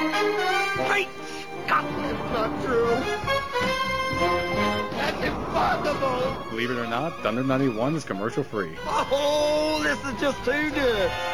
Great Scott, it's not true. That's impossible. Believe it or not, Thunder 91 is commercial free. Oh, this is just too good.